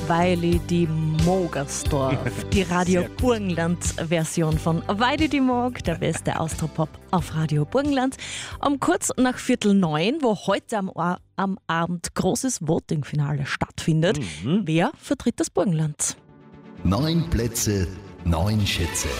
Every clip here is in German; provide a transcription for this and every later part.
Weili die Mogersdorf. Die Radio Burgenland-Version von Weili die Mog, der beste Austropop auf Radio Burgenland. Um kurz nach 8:45, wo heute am Abend großes Voting-Finale stattfindet. Wer vertritt das Burgenland? 9 Plätze, 9 Schätze.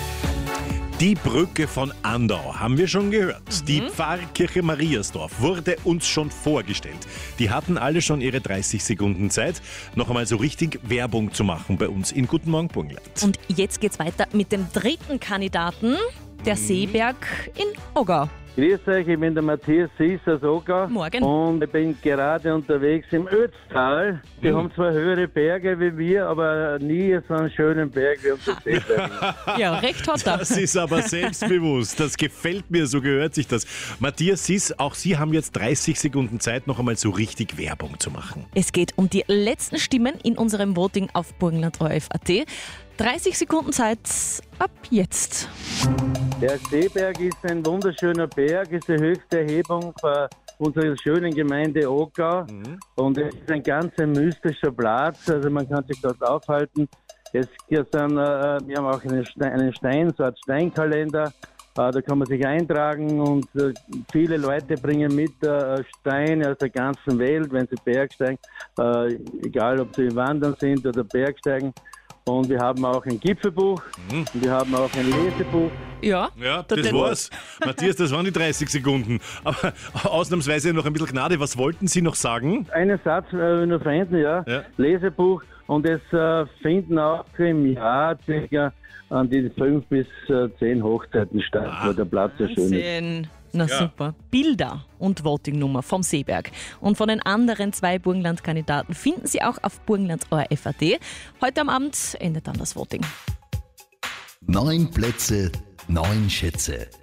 Die Brücke von Andau haben wir schon gehört. Die Pfarrkirche Mariasdorf wurde uns schon vorgestellt. Die hatten alle schon ihre 30 Sekunden Zeit, noch einmal so richtig Werbung zu machen bei uns in Guten Morgen Burgenland. Und jetzt geht's weiter mit dem dritten Kandidaten, der Seeberg in Oggau. Grüß euch, ich bin der Matthias Sies aus Oggau. Morgen. Und ich bin gerade unterwegs im Ötztal. Die haben zwar höhere Berge wie wir, aber nie so einen schönen Berg wie unser Seeberg. Ja, recht hat er. Das ist aber selbstbewusst. Das gefällt mir, so gehört sich das. Matthias Sies, auch Sie haben jetzt 30 Sekunden Zeit, noch einmal so richtig Werbung zu machen. Es geht um die letzten Stimmen in unserem Voting auf burgenland.at. 30 Sekunden Zeit ab jetzt. Der Seeberg ist ein wunderschöner Berg, ist die höchste Erhebung unserer schönen Gemeinde Oggau. Und es ist ein ganz mystischer Platz, also man kann sich dort aufhalten. Wir haben auch einen Stein, so einen Steinkalender. Da kann man sich eintragen und viele Leute bringen mit Steine aus der ganzen Welt, wenn sie Bergsteigen, egal ob sie wandern sind oder Bergsteigen. Und wir haben auch ein Gipfelbuch, und wir haben auch ein Lesebuch. Ja, Das war's. Matthias, das waren die 30 Sekunden. Aber ausnahmsweise noch ein bisschen Gnade. Was wollten Sie noch sagen? Einen Satz nur verenden, ja. Lesebuch. Und es finden auch im Jahr circa an die 5 bis 10 Hochzeiten statt, wo der Platz so schön ist. Wahnsinn. Na super. Bilder und Votingnummer vom Seeberg. Und von den anderen 2 Burgenland-Kandidaten finden Sie auch auf burgenland.at. Heute am Abend endet dann das Voting. 9 Plätze, 9 Schätze.